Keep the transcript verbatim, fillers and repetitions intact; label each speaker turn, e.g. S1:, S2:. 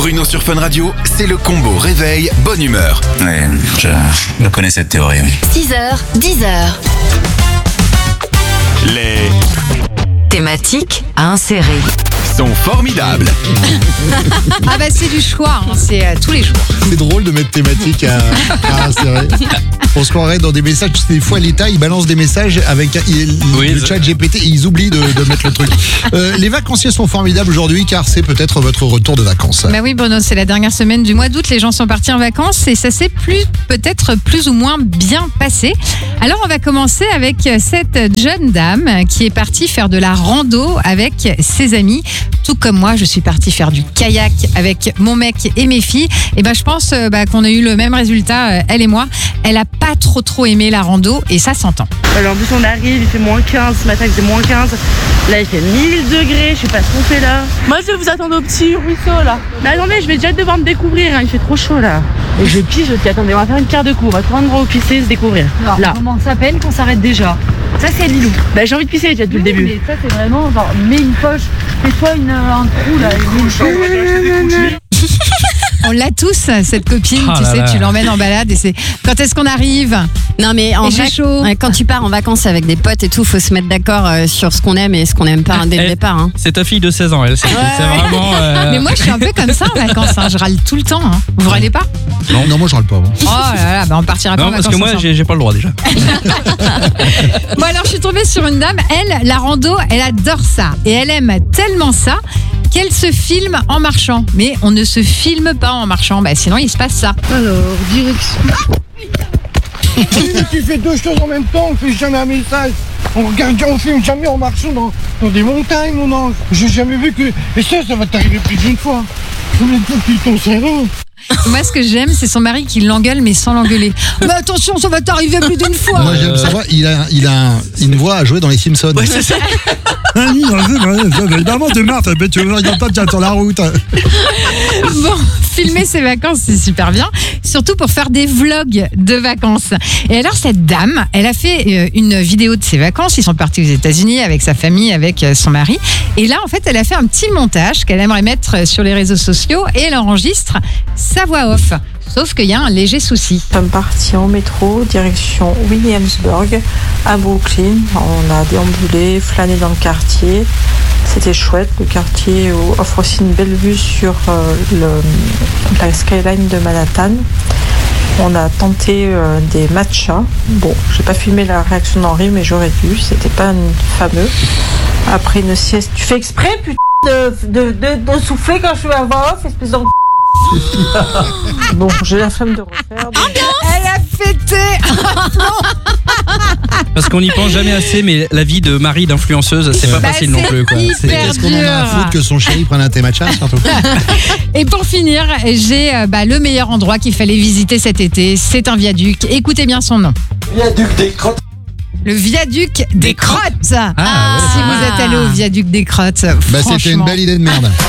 S1: Bruno sur Fun Radio, c'est le combo réveil bonne humeur.
S2: Ouais, je, je connais cette théorie. Oui.
S3: six heures, dix heures.
S1: Les
S3: Thématiques à insérer.
S1: sont formidables.
S4: Ah bah c'est du choix, hein. C'est euh, tous les jours.
S5: C'est drôle de mettre thématique à, à insérer. On se croirait dans des messages, des fois l'État il balance des messages avec il,
S2: Oui,
S5: le
S2: je-
S5: chat G P T et ils oublient de, de mettre le truc. Euh, les vacanciers sont formidables aujourd'hui car c'est peut-être votre retour de vacances.
S4: Bah oui Bruno, c'est la dernière semaine du mois d'août, les gens sont partis en vacances et ça s'est plus peut-être plus ou moins bien passé. Alors on va commencer avec cette jeune dame qui est partie faire de la rando avec ses amis. Tout comme moi, je suis partie faire du kayak avec mon mec et mes filles. Et ben je pense euh, bah, qu'on a eu le même résultat, euh, elle et moi. Elle a pas trop trop aimé la rando et ça s'entend.
S6: Alors en plus on arrive, il fait moins quinze, ce matin il faisait moins quinze, là il fait mille degrés, je sais pas ce qu'on fait là. Moi je vais vous attendre au petit ruisseau là. Mais attendez, je vais déjà devoir me découvrir, hein, il fait trop chaud là. Et je pisse, je dis attendez, on va faire une quart de cours, on va trouver un endroit où pisser, se découvrir. Là.
S7: On commence à peine qu'on s'arrête déjà. Ça c'est Lilou.
S6: Bah j'ai envie de pisser déjà depuis le début.
S7: Mais ça c'est vraiment genre mets une poche, fais-toi une, un trou là, mets une poche.
S4: On l'a tous, cette copine,
S8: Ah
S4: tu
S8: là
S4: sais,
S8: là.
S4: tu l'emmènes en balade et c'est quand est-ce qu'on arrive?
S9: Non mais en
S4: Et
S9: vrai,
S4: j'ai chaud.
S9: ouais, quand tu pars en vacances avec des potes et tout, faut se mettre d'accord euh, sur ce qu'on aime et ce qu'on n'aime pas hein, dès le
S8: Elle-
S9: départ. Hein.
S8: C'est ta fille de seize ans, elle. C'est, c'est vraiment. euh,
S4: Mais moi je suis un peu comme ça en vacances, hein. Je râle tout le temps. Hein. Vous râlez pas?
S5: Non, non, moi je râle pas. Bon.
S4: Oh là là, bah on partira pas en
S8: Non, parce
S4: vacances
S8: que moi,
S4: ensemble.
S8: j'ai, j'ai pas le droit déjà.
S4: Bon alors je suis tombée sur une dame, elle, la rando, elle adore ça. Et elle aime tellement ça qu'elle se filme en marchant. Mais on ne se filme pas en marchant, bah sinon il se passe ça.
S10: Alors, direction. Tu fais deux choses en même temps, on fait jamais un message. On regarde, on filme jamais en marchant dans, dans des montagnes, mon ange. J'ai jamais vu que. Et ça, ça va t'arriver plus d'une fois. Combien de fois tu ton cerveau?
S4: Moi ce que j'aime c'est son mari qui l'engueule mais sans l'engueuler. Mais attention, ça va t'arriver plus d'une fois.
S5: Moi j'aime savoir, il a, il a un- une voix à jouer dans les Simpsons.
S8: Ouais, c'est ça.
S5: Évidemment, tu marches, mais tu regardes pas, tu es sur la route.
S4: Bon, filmer ses vacances, c'est super bien, surtout pour faire des vlogs de vacances. Et alors, cette dame, elle a fait euh, une vidéo de ses vacances. Ils sont partis aux États-Unis avec sa famille, avec euh, son mari. Et là, en fait, elle a fait un petit montage qu'elle aimerait mettre sur les réseaux sociaux et elle enregistre sa voix off. Sauf qu'il y a un léger souci.
S6: Nous sommes partis en métro, direction Williamsburg, à Brooklyn. On a déambulé, flâné dans le quartier. C'était chouette. Le quartier offre aussi une belle vue sur euh, le, la skyline de Manhattan. On a tenté euh, des matchas. Bon, j'ai pas filmé la réaction d'Henri, mais j'aurais dû. C'était pas une fameux. Après une sieste. Tu fais exprès, putain, de, de, de, de souffler quand je suis à voix off, espèce d'en. Bon, j'ai la flemme de refaire. donc-
S4: Elle a fêté.
S8: Parce qu'on n'y pense jamais assez, mais la vie de mari d'influenceuse, c'est pas
S4: Bah,
S8: facile non
S4: c'est
S8: plus. Quoi.
S4: hyper
S8: C'est-
S4: dur.
S5: Qu'est-ce qu'on en a à foutre que son chéri prenne un thé matcha surtout?
S4: Et pour finir, j'ai euh, bah, le meilleur endroit qu'il fallait visiter cet été. C'est un viaduc. Écoutez bien son nom.
S10: Viaduc des crottes.
S4: Le viaduc des,
S8: Des crottes.
S4: crottes.
S8: Ah, ouais.
S4: Si vous êtes allé au viaduc des crottes,
S5: Bah, c'était une
S4: franchement,
S5: belle idée de merde.